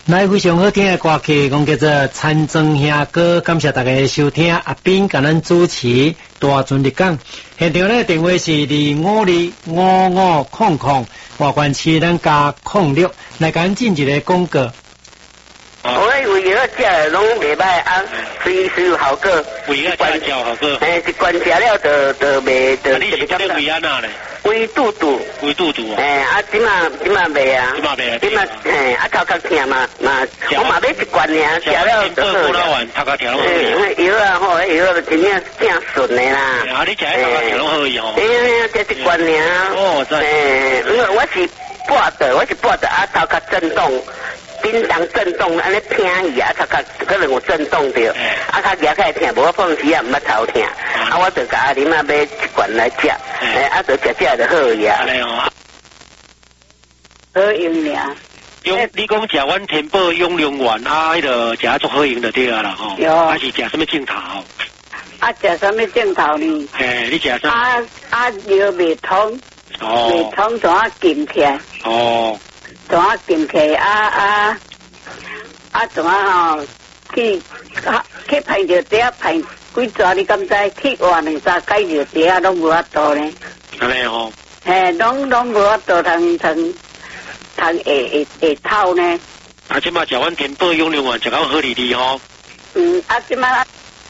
来非常好听的歌曲，讲叫做《参庄兄歌》，感谢大家的收听。阿斌甲咱主持，大船入港。现场呢电话是25255500，外关区咱加06，来赶进一个广告。 我以为药食拢袂歹啊，随时有效果。 胃药食有效果。 一罐食了就袂就。 你是这胃安那咧？ 胃肚肚。 胃肚肚。 即马袂啊。即马头壳痛嘛，我嘛买一罐尔，食了就好。 头壳痛拢好。 药啊吼，药就真正正顺的啦。 啊，你食头壳痛拢好用。 食一罐尔。 哦，真。 我是拔的啊，头壳震动。叮当震动，安尼听伊啊，头壳可能有震动着，啊，较夹起来疼，无放时啊，毋捌头疼，啊，我就甲阿林啊买一罐来食，啊，就食就好呀。好用俩。 你讲食阮天宝永良丸啊，迄个食足好用就对啦吼。有。还是食什么镜头？ 啊，食什么镜头呢？ 你食啥？ 药未通。哦。未通怎啊禁起来？哦。怎啊禁起怎啊吼去排着底排几抓你敢知去换两三解着底拢无法度呢？ 安尼吼？ 拢无法度通会透呢？ 啊，即马食阮天宝永良丸食到好哩哩吼。 即马。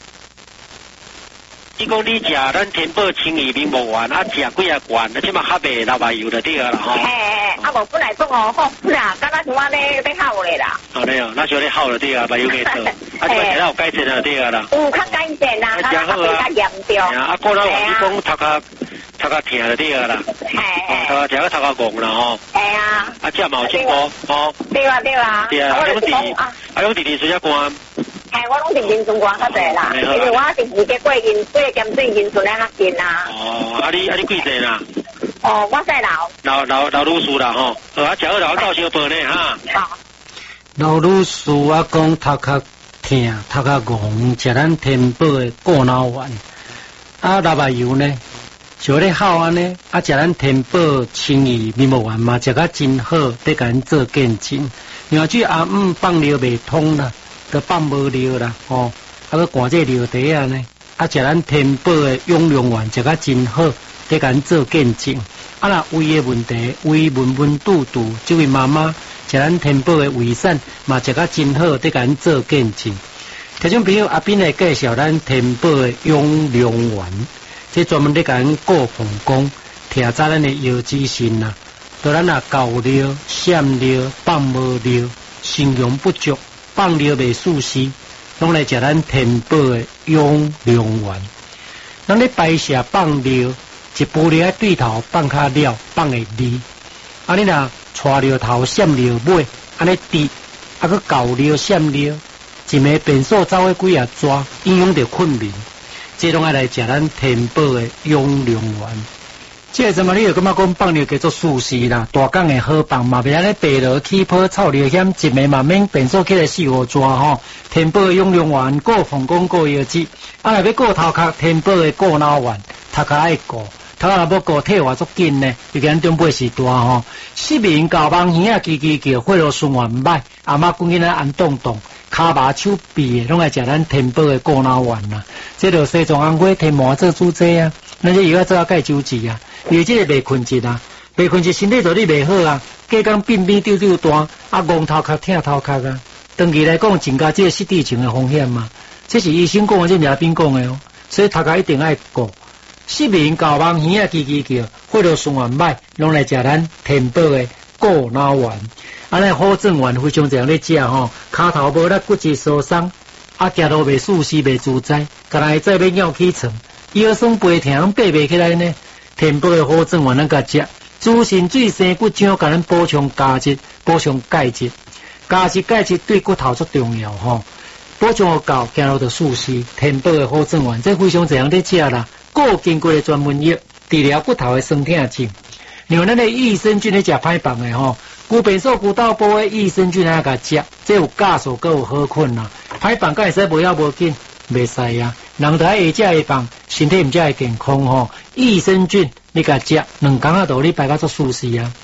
你讲你食咱天宝清怡明目丸，食几啊罐，即马较袂流麻油就对啦吼。 无本来讲好，啦，敢若像我咧好咧啦。 咧那就咧好了对啊，麻油袂多。即马食了有改善了对啦。 有较改善啦，较严重。 过了你讲头壳疼就对啦。头壳疼头壳戆啦吼。食嘛有进步吼。对啊。用弟水一罐。 我拢是银顺罐较济啦，因为我是自己过咸水银顺较近啦。 你几岁啦？ 我细老女士啦吼，食好老照相报呢哈。好。 老女士啊，讲头壳疼、头壳戆，食咱天宝的过脑丸。老麻油呢，就咧好安尼，食咱天宝清怡面膜丸嘛，食甲真好，得甲咱做见证。另句阿姆放尿袂通啦。都放无尿啦，个灌这尿袋啊呢，食咱天宝的永良丸食甲真好，得甲咱做见证。若胃的问题，胃闷肚，这位妈妈食咱天宝的胃散嘛食甲真好，得甲咱做见证。听众朋友，阿斌来介绍咱天宝的永良丸，这专门咧甲咱顾膀胱，调查咱的腰子肾啦，对咱高尿、闪尿、放无尿、肾阳不足。放尿未舒适，拢来食咱天宝的永良丸。咱咧排泄放尿，一步尿对头放较了，放会利。你若带尿头、闪尿尾，安尼滴，个高尿、闪尿，一暝便所走的几啊抓，影响着困眠。这拢爱来食咱天宝的永良丸。这阵嘛，你又感觉讲放尿叫做舒适啦，大港的好放嘛，袂安尼爬落起泡臭尿险，一暝嘛免便所起来4、5抓吼。天宝的永良丸，顾膀胱顾腰子，若要顾头壳，天宝的顾脑丸，头壳爱顾，头壳若要顾退化足紧呢，尤其咱中辈时大吼，失眠、搞梦、耳啊叽叫，血路循环唔歹，阿妈讲囡仔安动，骹麻手臂的拢爱食咱天宝的顾脑丸啦。这就西藏红花天麻做主剂啊，咱这药啊做啊钙周治啊。因为这个袂困质啊，袂困质身体就你袂好啊，加工变丢大，戆头壳疼头壳啊，长期来讲增加这个失智症的风险嘛。这是医生讲的，这名兵讲的哦，所以头壳一定爱顾。失眠、搞梦、耳啊叽叫，血路循环歹，拢来食咱天宝的顾脑丸。尼好正丸非常这样咧食吼，骹头无力、骨质疏松，行路袂舒适、袂自在，甲来再要尿起床，腰酸背疼，爬袂起来呢。天宝的好正丸咱甲食，滋肾水生骨浆，甲咱补充钾质、补充钙质。钙质对骨头足重要吼，补充有够，行路就舒适。天宝的好正丸，这非常这样咧食啦。固筋骨的专门药，治疗骨头的酸痛症。另外，咱的益生菌咧食歹放的吼，牛便所、牛豆煲的益生菌甲食，这有酵素，佮有好困啦。歹放敢会使无要无紧，袂使啊。人就爱下食会放，身体毋才会健康吼。益生菌你甲食，2工仔就你排到足舒适啊。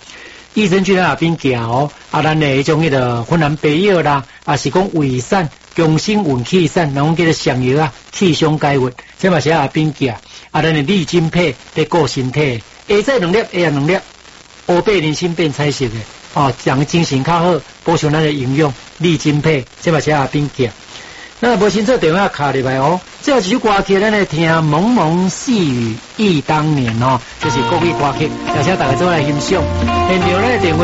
益生菌啊边行哦，啊咱的迄种迄个芬兰白药啦，啊是讲胃散、强心运气散，然后叫做上药啊，气胸解郁，这嘛是啊边行。啊咱的利精配在顾身体，下载2粒，下2粒，乌白人参变彩色的，哦，让精神较好，补充咱的营养，利精配，这嘛是啊边行。那无清楚电话卡入来哦，这一首歌曲咱来听《蒙蒙细雨忆当年》哦，这是国语歌曲，邀请大家做来欣赏。现场咧电话。